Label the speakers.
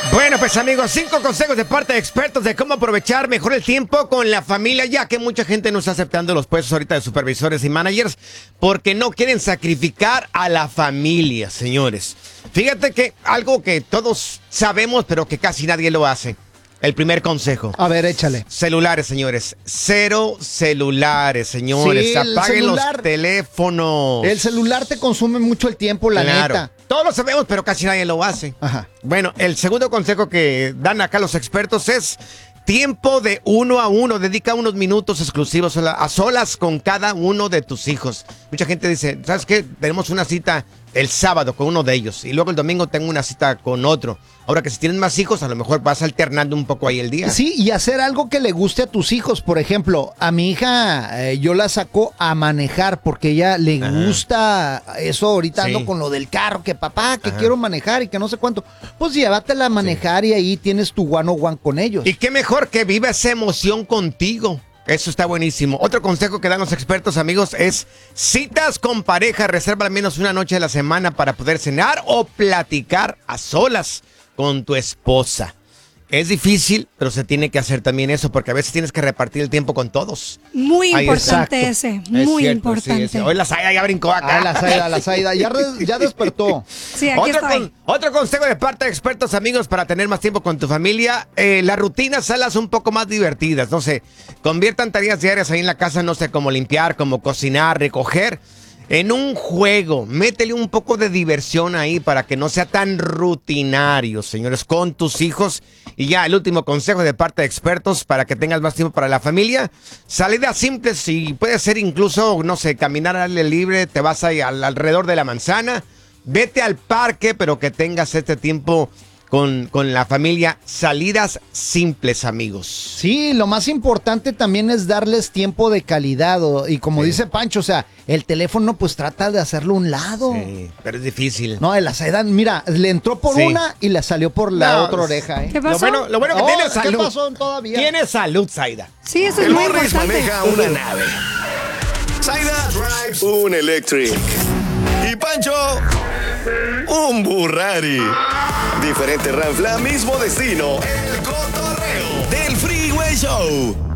Speaker 1: Bueno, pues amigos, 5 consejos de parte de expertos de cómo aprovechar mejor el tiempo con la familia, ya que mucha gente no está aceptando los puestos ahorita de supervisores y managers porque no quieren sacrificar a la familia, señores. Fíjate que algo que todos sabemos, pero que casi nadie lo hace. El primer consejo.
Speaker 2: A ver, échale.
Speaker 1: Celulares, señores. 0 celulares, señores.
Speaker 2: Sí,
Speaker 1: Apaguen los teléfonos.
Speaker 2: El celular te consume mucho el tiempo, la neta.
Speaker 1: Todos lo sabemos, pero casi nadie lo hace.
Speaker 2: Ajá.
Speaker 1: Bueno, el segundo consejo que dan acá los expertos es tiempo de 1 a 1. Dedica unos minutos exclusivos a solas con cada uno de tus hijos. Mucha gente dice, ¿sabes qué? Tenemos una cita el sábado con uno de ellos y luego el domingo tengo una cita con otro. Ahora que si tienes más hijos, a lo mejor vas alternando un poco ahí el día.
Speaker 2: Sí, y hacer algo que le guste a tus hijos. Por ejemplo, a mi hija yo la saco a manejar porque ella le gusta eso. Ahorita ando con lo del carro, que papá, que quiero manejar y que no sé cuánto. Pues llévatela a manejar y ahí tienes tu one-on-one con ellos.
Speaker 1: Y qué mejor que viva esa emoción contigo. Eso está buenísimo. Otro consejo que dan los expertos, amigos, es citas con pareja. Reserva al menos una noche de la semana para poder cenar o platicar a solas con tu esposa. Es difícil, pero se tiene que hacer también eso, porque a veces tienes que repartir el tiempo con todos.
Speaker 3: Muy importante ese, muy importante.
Speaker 1: Sí. Hoy la Zaida ya brincó acá.
Speaker 2: La Zaida, ya despertó.
Speaker 3: Sí, aquí estoy.
Speaker 1: Otro consejo de parte de expertos, amigos, para tener más tiempo con tu familia, las rutinas, hazlas un poco más divertidas, no sé, conviertan tareas diarias ahí en la casa, no sé, como limpiar, como cocinar, recoger, en un juego. Métele un poco de diversión ahí para que no sea tan rutinario, señores, con tus hijos. Y ya, el último consejo de parte de expertos para que tengas más tiempo para la familia. Salidas simples y puede ser incluso, no sé, caminar al aire libre, te vas ahí alrededor de la manzana. Vete al parque, pero que tengas este tiempo con la familia. Salidas simples, amigos.
Speaker 2: Sí, lo más importante también es darles tiempo de calidad. Y como dice Pancho, o sea, el teléfono pues trata de hacerlo a un lado.
Speaker 1: Sí, pero es difícil.
Speaker 2: No, la Zaida, mira, le entró por una y le salió por la otra oreja.
Speaker 3: ¿Qué pasó?
Speaker 1: Lo bueno que tiene salud.
Speaker 2: ¿Qué pasó todavía?
Speaker 1: Tiene salud, Zaida.
Speaker 3: Sí, eso es
Speaker 4: El
Speaker 3: muy
Speaker 4: Morris
Speaker 3: importante.
Speaker 4: maneja una nave. Zaida drives un electric. Y Pancho, un Burrari. Diferente ranfla, mismo destino. El cotorreo del Freeway Show.